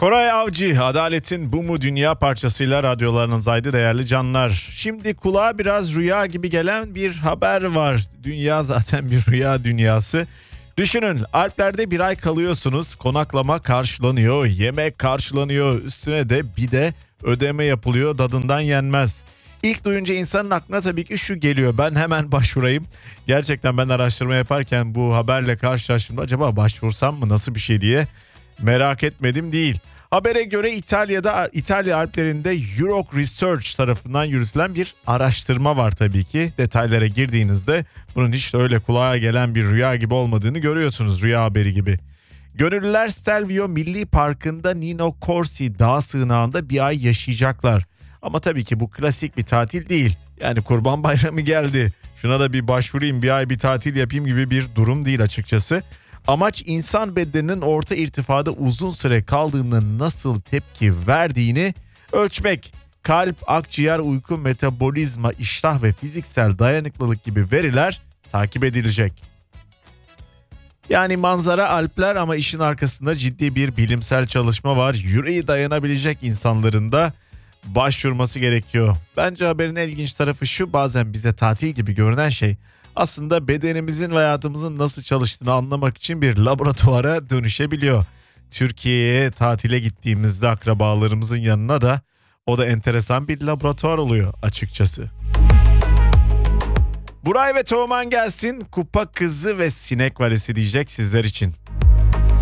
Koray Avcı, Adaletin Bu Mu Dünya parçasıyla radyolarınızdaydı değerli canlar. Şimdi kulağa biraz rüya gibi gelen bir haber var. Dünya zaten bir rüya dünyası. Düşünün, Alplerde bir ay kalıyorsunuz, konaklama karşılanıyor, yemek karşılanıyor, üstüne de bir de ödeme yapılıyor, tadından yenmez. İlk duyunca insanın aklına tabii ki şu geliyor: ben hemen başvurayım. Gerçekten ben araştırma yaparken bu haberle karşılaştım. Acaba başvursam mı, nasıl bir şey diye merak etmedim değil. Habere göre İtalya Alplerinde Euroc Research tarafından yürütülen bir araştırma var tabii ki. Detaylara girdiğinizde bunun hiç de öyle kulağa gelen bir rüya gibi olmadığını görüyorsunuz, rüya haberi gibi. Gönüllüler Stelvio Milli Parkı'nda Nino Corsi dağ sığınağında bir ay yaşayacaklar. Ama tabii ki bu klasik bir tatil değil. Yani Kurban Bayramı geldi, şuna da bir başvurayım, bir ay bir tatil yapayım gibi bir durum değil açıkçası. Amaç insan bedeninin orta irtifada uzun süre kaldığında nasıl tepki verdiğini ölçmek. Kalp, akciğer, uyku, metabolizma, iştah ve fiziksel dayanıklılık gibi veriler takip edilecek. Yani manzara Alpler ama işin arkasında ciddi bir bilimsel çalışma var. Yüreği dayanabilecek insanların da başvurması gerekiyor. Bence haberin en ilginç tarafı şu: bazen bize tatil gibi görünen şey aslında bedenimizin ve hayatımızın nasıl çalıştığını anlamak için bir laboratuvara dönüşebiliyor. Türkiye'ye tatile gittiğimizde akrabalarımızın yanına da o da enteresan bir laboratuvar oluyor açıkçası. Buray ve Teoman gelsin, Kupa Kızı ve Sinek Valisi diyecek sizler için.